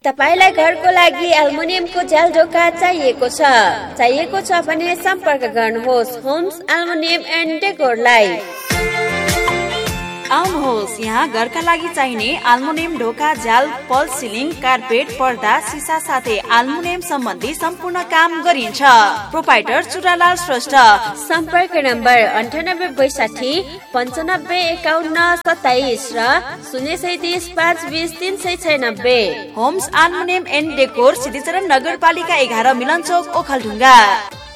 तपाईलाई घरको लागि एल्युमिनियमको झ्याल ढोका चाहिएको छ भने सम्पर्क गर्नुहोस् होम्स एल्युमिनियम एन्ड डेकोरलाई। आउनुहोस्, यहाँ घरका लागि चाहिने एल्युमिनियम ढोका, झ्याल, फल सिलिङ, कार्पेट, पर्दा, सिसा साथै एल्युमिनियम सम्बन्धी सम्पूर्ण काम गरिन्छ। प्रोपाइटर चुरालाल श्रेष्ठ। सम्पर्क नम्बर 9862 9551 27 र 0630 520 396। Homes aluminium and decor, Siddhicharan नगरपालिका 11, मिलनचोक, ओखलढुङ्गा।